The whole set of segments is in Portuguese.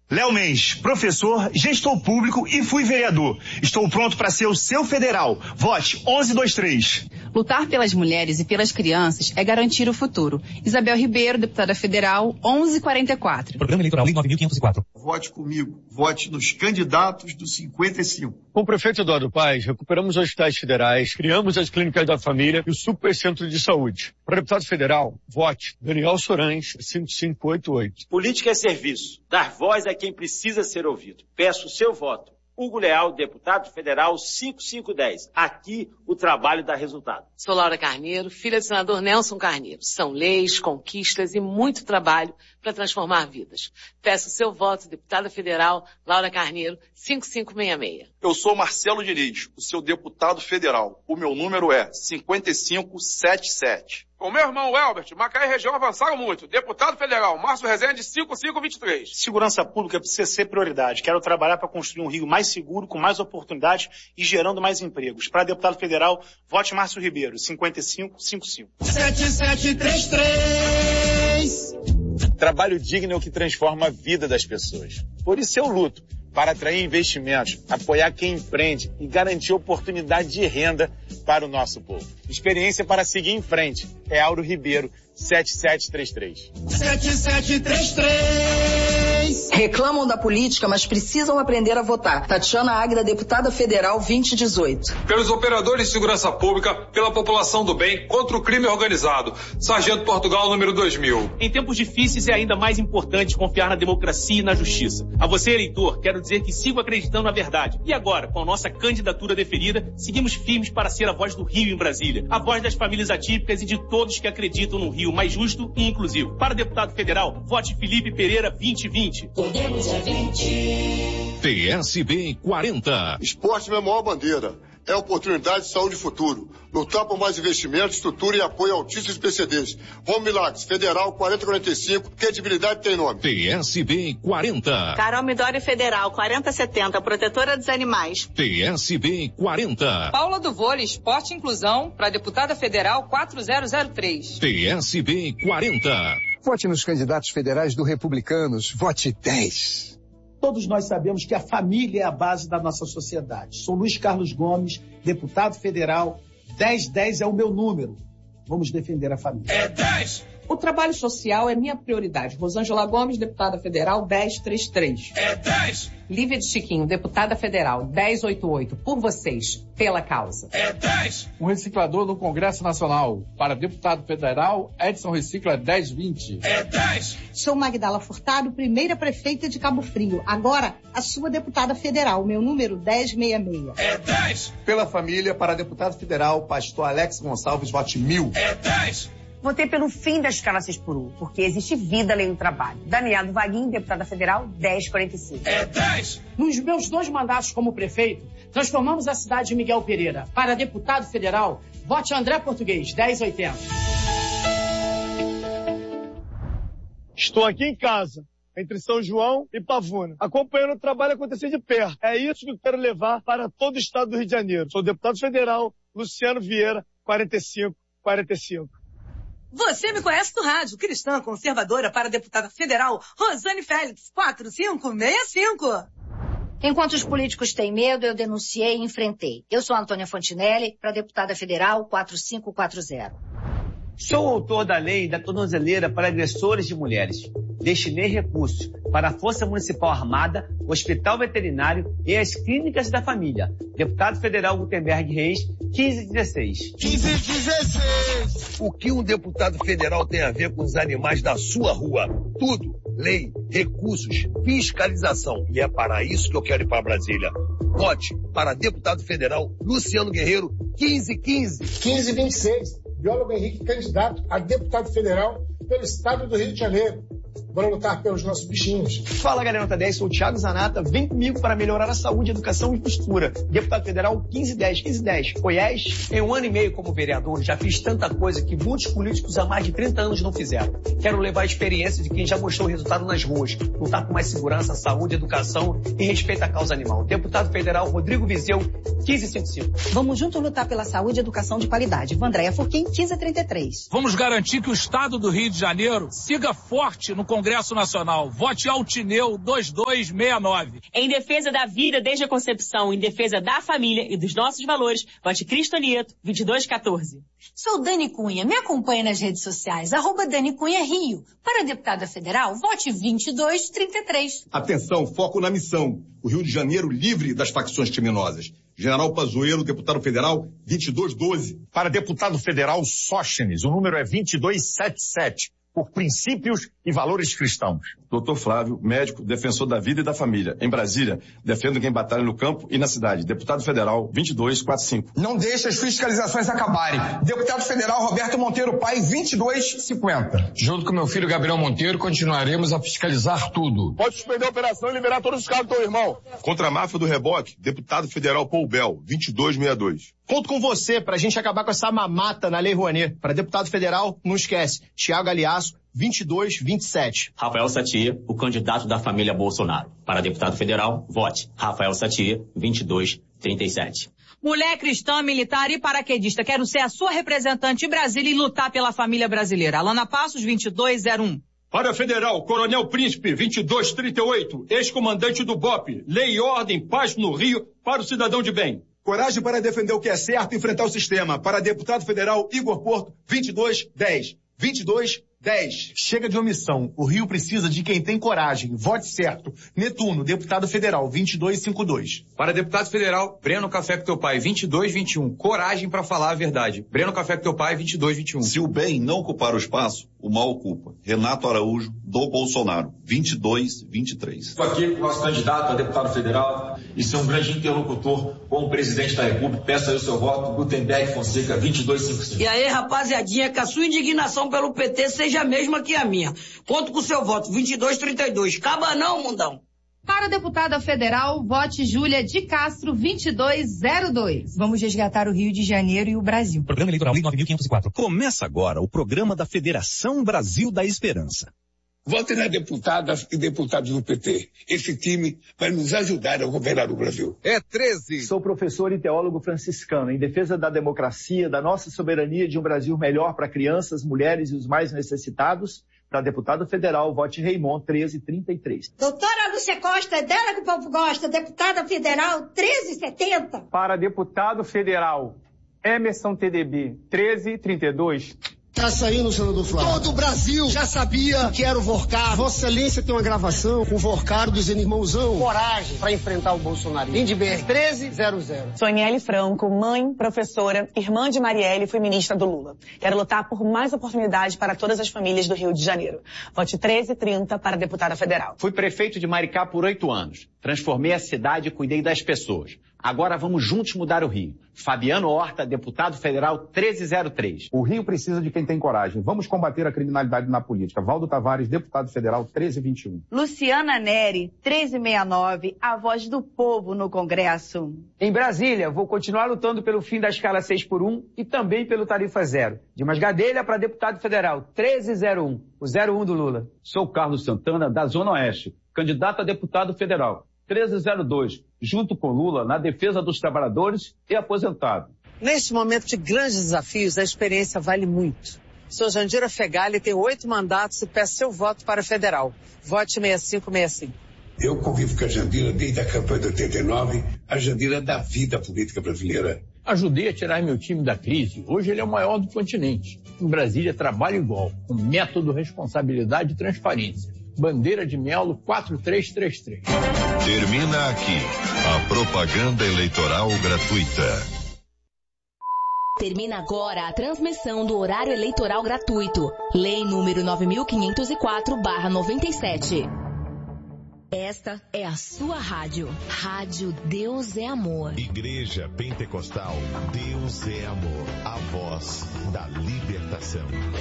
Léo Mendes, professor, gestor público e fui vereador. Estou pronto para ser o seu federal. Vote 1123. Lutar pelas mulheres e pelas crianças é garantir o futuro. Isabel Ribeiro, deputada federal, 1144. Programa Eleitoral Lei 9.504. Vote comigo. Vote nos candidatos do 55. Com o prefeito Eduardo Paes, recuperamos os hospitais federais, criamos as clínicas da família e o Supercentro de Saúde. Para deputado federal, vote Daniel Sorães, 5588. Política é serviço. Dar voz a quem precisa ser ouvido. Peço o seu voto. Hugo Leal, deputado federal 5510. Aqui o trabalho dá resultado. Sou Laura Carneiro, filha do senador Nelson Carneiro. São leis, conquistas e muito trabalho para transformar vidas. Peço o seu voto, deputada federal Laura Carneiro, 5566. Eu sou Marcelo Diniz, o seu deputado federal. O meu número é 5577. Com meu irmão Elbert, Macaé e região avançaram muito. Deputado federal, Márcio Rezende, 5523. Segurança pública precisa ser prioridade. Quero trabalhar para construir um Rio mais seguro, com mais oportunidades e gerando mais empregos. Para deputado federal, vote Márcio Ribeiro, 5555. 7733. Trabalho digno é o que transforma a vida das pessoas. Por isso eu luto para atrair investimentos, apoiar quem empreende e garantir oportunidade de renda para o nosso povo. Experiência para seguir em frente. É Auro Ribeiro, 7733. 7733. Reclamam da política, mas precisam aprender a votar. Tatiana Águida, deputada federal 2018. Pelos operadores de segurança pública, pela população do bem, contra o crime organizado. Sargento Portugal, número 2000. Em tempos difíceis é ainda mais importante confiar na democracia e na justiça. A você, eleitor, quero dizer que sigo acreditando na verdade. E agora, com a nossa candidatura deferida, seguimos firmes para ser a voz do Rio em Brasília. A voz das famílias atípicas e de todos que acreditam num Rio mais justo e inclusivo. Para deputado federal, vote Felipe Pereira 2020. Podemos é 20. PSB 40. Esporte é a maior bandeira. É oportunidade de saúde e futuro. Lutar por mais investimentos, estrutura e apoio a autistas e PCDs. Home Milagres, Federal 4045, credibilidade tem nome. PSB 40. Carol Midori Federal 4070, protetora dos animais. PSB 40. Paula do Vôlei, Esporte e Inclusão, para deputada federal 4003. PSB 40. Vote nos candidatos federais do Republicanos. Vote 10. Todos nós sabemos que a família é a base da nossa sociedade. Sou Luiz Carlos Gomes, deputado federal. 1010 é o meu número. Vamos defender a família. É 10! O trabalho social é minha prioridade. Rosângela Gomes, deputada federal, 1033. É 10! Lívia de Chiquinho, deputada federal, 1088. Por vocês, pela causa. É 10! Um reciclador no Congresso Nacional. Para deputado federal, Edson Recicla 1020. É 10! Sou Magdala Furtado, primeira prefeita de Cabo Frio. Agora, a sua deputada federal. Meu número 1066. É 10! Pela família, para deputado federal, pastor Alex Gonçalves, vote 1000. É 10! Votei pelo fim da escala 6 por 1, porque existe vida além do trabalho. Daniela Vaguinho, deputada federal, 1045. É 10! Nos meus 2 mandatos como prefeito, transformamos a cidade de Miguel Pereira. Para deputado federal, vote André Português, 1080. Estou aqui em casa, entre São João e Pavuna, acompanhando o trabalho acontecer de perto. É isso que eu quero levar para todo o estado do Rio de Janeiro. Sou deputado federal, Luciano Vieira, 4545. Você me conhece do rádio, cristã conservadora para deputada federal, Rosane Félix, 4565. Enquanto os políticos têm medo, eu denunciei e enfrentei. Eu sou Antônia Fontinelli, para deputada federal, 4540. Sou autor da lei da tornozeleira para agressores de mulheres. Destinei recursos para a Força Municipal Armada, o Hospital Veterinário e as Clínicas da Família. Deputado Federal Gutenberg Reis, 1516. 1516. O que um deputado federal tem a ver com os animais da sua rua? Tudo. Lei, recursos, fiscalização. E é para isso que eu quero ir para Brasília. Vote para deputado federal Luciano Guerreiro, 1515. 1526. Biólogo Henrique, candidato a deputado federal pelo estado do Rio de Janeiro. Bora lutar pelos nossos bichinhos. Fala, galera nota 10, sou o Thiago Zanata. Vem comigo para melhorar a saúde, educação e postura. Deputado federal 1510. Goiás, em 1 ano e meio como vereador, já fiz tanta coisa que muitos políticos há mais de 30 anos não fizeram. Quero levar a experiência de quem já mostrou resultado nas ruas. Lutar com mais segurança, saúde, educação e respeito à causa animal. Deputado federal Rodrigo Vizeu, 1555. Vamos juntos lutar pela saúde e educação de qualidade. Vandréia Furquim, 1533. Vamos garantir que o estado do Rio de Janeiro siga forte no Congresso Congresso Nacional. Vote Altineu 2269. Em defesa da vida desde a concepção, em defesa da família e dos nossos valores, vote Cristo Nieto 2214. Sou Dani Cunha, me acompanhe nas redes sociais, @Dani Cunha Rio. Para deputada federal, vote 2233. Atenção, foco na missão. O Rio de Janeiro livre das facções criminosas. General Pazuello, deputado federal, 2212. Para deputado federal, Sóstenes, o número é 2277. Por princípios e valores cristãos. Dr. Flávio, médico, defensor da vida e da família. Em Brasília, defendo quem batalha no campo e na cidade. Deputado federal, 2245. Não deixe as fiscalizações acabarem. Deputado federal Roberto Monteiro Pai, 2250. Junto com meu filho Gabriel Monteiro, continuaremos a fiscalizar tudo. Pode suspender a operação e liberar todos os carros do teu irmão. Contra a máfia do reboque, deputado federal Paul Bell, 2262. Conto com você pra gente acabar com essa mamata na Lei Rouanet. Para deputado federal, não esquece. Thiago Aliasso, 2227. Rafael Satia, o candidato da família Bolsonaro. Para deputado federal, vote Rafael Satia, 2237. Mulher cristã, militar e paraquedista. Quero ser a sua representante em Brasília e lutar pela família brasileira. Alana Passos, 2201. Para federal, Coronel Príncipe, 2238. Ex-comandante do BOP. Lei e ordem, paz no Rio para o cidadão de bem. Coragem para defender o que é certo e enfrentar o sistema. Para deputado federal, Igor Porto, 2210. 2210. Chega de omissão. O Rio precisa de quem tem coragem. Vote certo. Netuno, deputado federal, 2252. Para deputado federal, Breno Café com teu pai, 2221. Coragem para falar a verdade. Breno Café com teu pai, 2221. Se o bem não ocupar o espaço, o mal ocupa. Renato Araújo, do Bolsonaro, 2223. Estou aqui com o nosso candidato a deputado federal e ser um grande interlocutor com o presidente da República. Peço aí o seu voto, Gutenberg Fonseca, 2255. E aí, rapaziadinha, que a sua indignação pelo PT seja a mesma que a minha. Conto com o seu voto, 2232. Acaba não, mundão. Para deputada federal, vote Júlia de Castro, 2202. Vamos resgatar o Rio de Janeiro e o Brasil. Programa Eleitoral Lei 9.504. Começa agora o programa da Federação Brasil da Esperança. Vote nas deputadas e deputados do PT. Esse time vai nos ajudar a governar o Brasil. É 13. Sou professor e teólogo franciscano, em defesa da democracia, da nossa soberania de um Brasil melhor para crianças, mulheres e os mais necessitados. Para deputado federal, vote Raimon, 1333. Doutora Lúcia Costa, é dela que o povo gosta, deputada federal, 1370. Para deputado federal, Emerson TDB, 1332. Tá saindo, senador Flávio. Todo o Brasil já sabia que era o Vorcar. Vossa Excelência tem uma gravação com o Vorcar dizendo irmãozão. Coragem para enfrentar o Bolsonaro. Lindbergh, 1300. Sou Aniele Franco, mãe, professora, irmã de Marielle e fui ministra do Lula. Quero lutar por mais oportunidade para todas as famílias do Rio de Janeiro. Vote 1330 para deputada federal. Fui prefeito de Maricá por 8 anos. Transformei a cidade e cuidei das pessoas. Agora vamos juntos mudar o Rio. Fabiano Horta, deputado federal 1303. O Rio precisa de quem tem coragem. Vamos combater a criminalidade na política. Valdo Tavares, deputado federal 1321. Luciana Neri, 1369, a voz do povo no Congresso. Em Brasília, vou continuar lutando pelo fim da escala 6x1 e também pelo tarifa zero. Dimas Gadelha para deputado federal 1301, o 01 do Lula. Sou Carlos Santana, da Zona Oeste, candidato a deputado federal 1302, junto com Lula na defesa dos trabalhadores e aposentados. Neste momento de grandes desafios, a experiência vale muito. Sou Jandira Fegali, tenho 8 mandatos e peço seu voto para federal. Vote 6565. Eu convivo com a Jandira desde a campanha de 89, a Jandira da vida política brasileira. Ajudei a tirar meu time da crise. Hoje ele é o maior do continente. Em Brasília, trabalho igual, com método, responsabilidade e transparência. Bandeira de Melo 4333. Termina aqui a propaganda eleitoral gratuita. Termina agora a transmissão do horário eleitoral gratuito. Lei número 9.504/97. Esta é a sua rádio. Rádio Deus é Amor. Igreja Pentecostal Deus é Amor. A voz da libertação.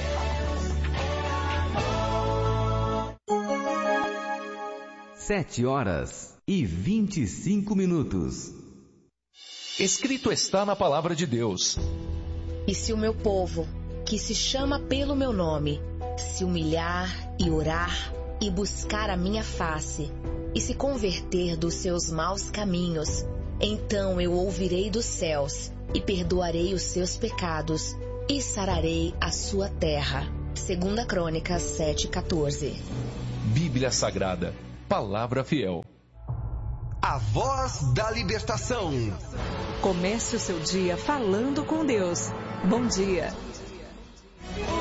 7h25. Escrito está na palavra de Deus. E se o meu povo, que se chama pelo meu nome, se humilhar e orar e buscar a minha face, e se converter dos seus maus caminhos, então eu ouvirei dos céus e perdoarei os seus pecados e sararei a sua terra. 2 Crônicas 7:14. Bíblia Sagrada, Palavra Fiel. A Voz da Libertação. Comece o seu dia falando com Deus. Bom dia.